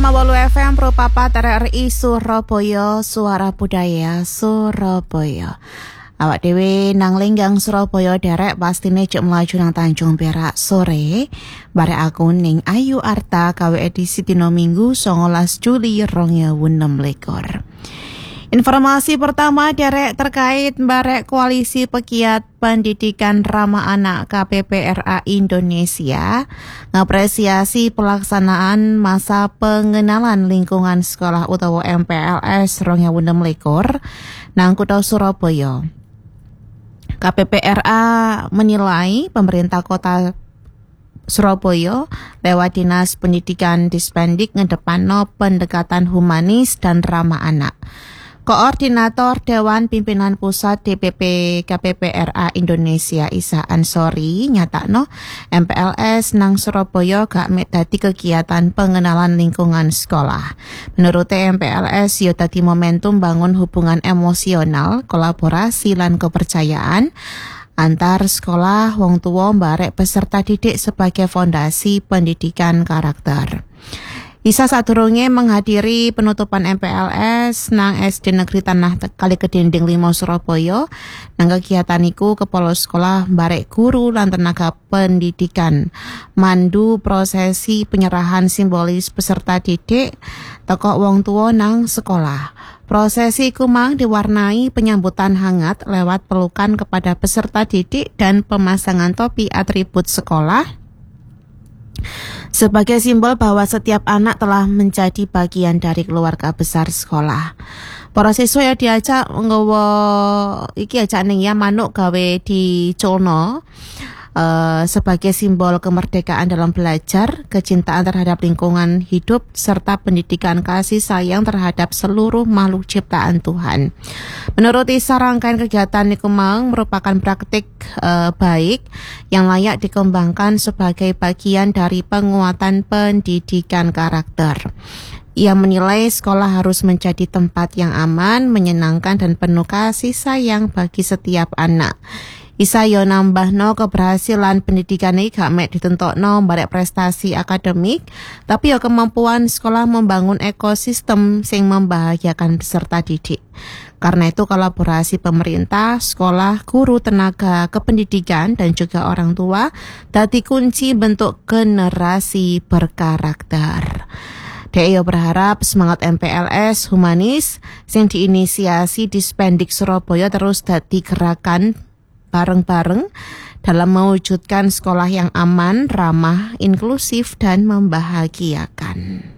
105.8 FM Pro Papa RRI Surabaya, Suara Budaya Surabaya. Awak dewe nang Lenggang Surabaya derek pastine cek melaju nang Tanjung Perak sore. Barek aku ning Ayu Arta gawe edisi dina Minggu 19 Juli 2016. Informasi pertama derek terkait barek Koalisi Pegiat Pendidikan Ramah Anak KPPRA Indonesia ngapresiasi pelaksanaan masa pengenalan lingkungan sekolah utawa MPLS 2016 nang Kutha Surabaya. KPPRA menilai pemerintah Kota Surabaya lewat Dinas Pendidikan Dispendik ngedepanno pendekatan humanis dan ramah anak. Koordinator Dewan Pimpinan Pusat DPP KPPRA Indonesia Isa Ansori nyatakno MPLS nang Surabaya gak mek dadi kegiatan pengenalan lingkungan sekolah. Menurut MPLS yo dadi momentum bangun hubungan emosional, kolaborasi lan kepercayaan antar sekolah, wong tua, barek peserta didik sebagai fondasi pendidikan karakter. Isa sadurunge menghadiri penutupan MPLS nang SD Negeri Tanah Kali Kedinding 5 Surabaya. Nang kegiatan iku kepala sekolah barek guru lan tenaga pendidikan mandu prosesi penyerahan simbolis peserta didik teko wong tua nang sekolah. Prosesi iku mang diwarnai penyambutan hangat lewat pelukan kepada peserta didik dan pemasangan topi atribut sekolah sebagai simbol bahwa setiap anak telah menjadi bagian dari keluarga besar sekolah. Para siswa ya diajak nggawa iki ajak ning ya manuk gawe diculno sebagai simbol kemerdekaan dalam belajar, kecintaan terhadap lingkungan hidup, serta pendidikan kasih sayang terhadap seluruh makhluk ciptaan Tuhan. Menurut Isa, rangkaian kegiatan iku mang merupakan praktik baik yang layak dikembangkan sebagai bagian dari penguatan pendidikan karakter. Ia menilai sekolah harus menjadi tempat yang aman, menyenangkan, dan penuh kasih sayang bagi setiap anak. Isa yo nambahno keberhasilan pendidikan iki gak mek ditentokno barek prestasi akademik, tapi yo kemampuan sekolah membangun ekosistem sing membahagiakan peserta didik. Karena itu kolaborasi pemerintah, sekolah, guru, tenaga kependidikan dan juga orang tua dadi kunci bentuk generasi berkarakter. Deo berharap semangat MPLS humanis sing diinisiasi Dispendik Surabaya terus dadi gerakan bareng-bareng dalam mewujudkan sekolah yang aman, ramah, inklusif, dan membahagiakan.